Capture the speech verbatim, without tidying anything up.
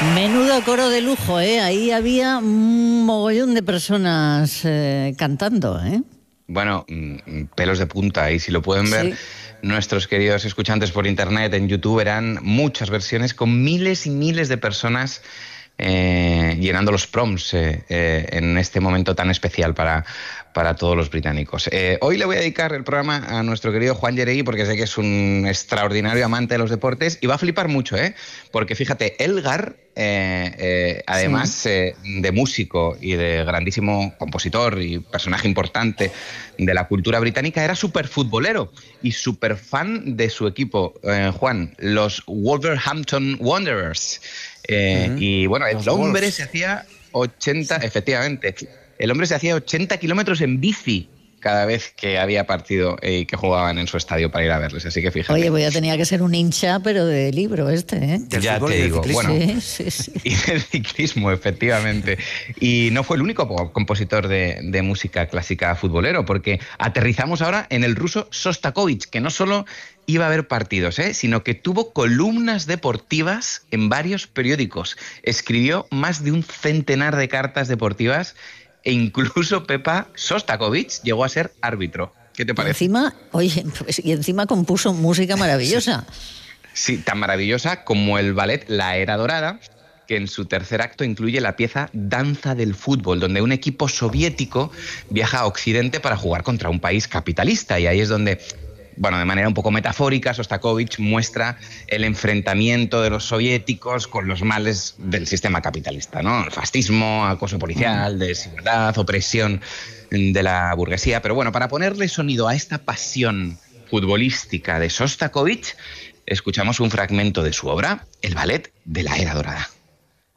Menudo coro de lujo, ¿eh? Ahí había un mogollón de personas eh, cantando, ¿eh? Bueno, pelos de punta, y si lo pueden ver Sí. nuestros queridos escuchantes por internet, en YouTube, verán muchas versiones con miles y miles de personas eh, llenando los proms eh, eh, en este momento tan especial para, para todos los británicos. Eh, hoy le voy a dedicar el programa a nuestro querido Juan Yeregui, porque sé que es un extraordinario amante de los deportes y va a flipar mucho, ¿eh? Porque fíjate, Elgar, eh, eh, además Sí. eh, de músico y de grandísimo compositor y personaje importante de la cultura británica, era súper futbolero y súper fan de su equipo, eh, Juan, los Wolverhampton Wanderers. Eh, Uh-huh. y bueno, el Los hombre Wolves. se hacía ochenta, efectivamente, el hombre se hacía ochenta kilómetros en bici cada vez que había partido y eh, que jugaban en su estadio para ir a verles. Así que fíjate. Oye, pues ya tenía que ser un hincha, pero de libro este, ¿eh? Del ya fútbol te y del digo, ciclismo. bueno, Sí, sí, sí. y del ciclismo, efectivamente. Y no fue el único compositor de, de música clásica futbolero, porque aterrizamos ahora en el ruso Sostakovich, que no solo iba a haber partidos, ¿eh? sino que tuvo columnas deportivas en varios periódicos. Escribió más de un centenar de cartas deportivas e incluso, Pepa, Sostakovich llegó a ser árbitro. ¿Qué te Y parece? encima, oye, pues, y encima compuso música maravillosa. Sí, tan maravillosa como el ballet La Era Dorada, que en su tercer acto incluye la pieza Danza del Fútbol, donde un equipo soviético viaja a Occidente para jugar contra un país capitalista. Y ahí es donde, bueno, de manera un poco metafórica, Sostakovich muestra el enfrentamiento de los soviéticos con los males del sistema capitalista, ¿no? El fascismo, acoso policial, desigualdad, opresión de la burguesía. Pero bueno, para ponerle sonido a esta pasión futbolística de Sostakovich, escuchamos un fragmento de su obra, el ballet de La Era Dorada.